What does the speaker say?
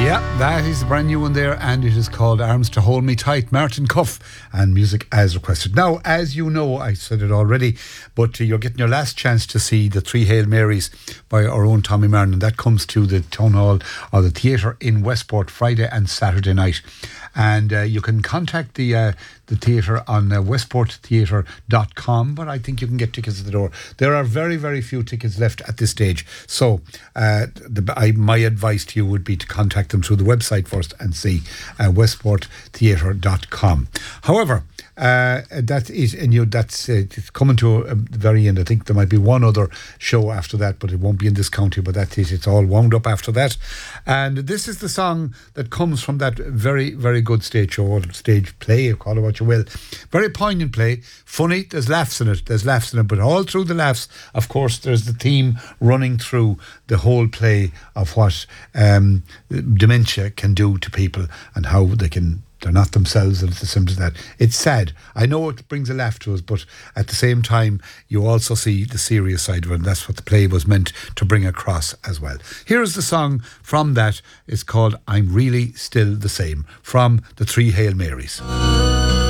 Yeah, that is the brand new one there, and it is called Arms to Hold Me Tight, Martin Cuff, and music as requested. Now, as you know, I said it already, but you're getting your last chance to see the Three Hail Marys by our own Tommy Martin, and that comes to the Town Hall or the theatre in Westport Friday and Saturday night. And you can contact the theatre on westporttheatre.com, but I think you can get tickets at the door. There are very, very few tickets left at this stage. So my advice to you would be to contact them through the website first and see westporttheatre.com. However, that is, and that's it's coming to the very end. I think there might be one other show after that, but it won't be in this county. But that is, it's all wound up after that. And this is the song that comes from that very, very good stage show, or stage play, call it what you will. Very poignant play, funny. There's laughs in it. But all through the laughs, of course, there's the theme running through the whole play of what dementia can do to people and how they're not themselves, and it's as simple as that. It's sad. I know it brings a laugh to us, but at the same time, you also see the serious side of it, and that's what the play was meant to bring across as well. Here is the song from that. It's called I'm Really Still the Same, from the Three Hail Marys.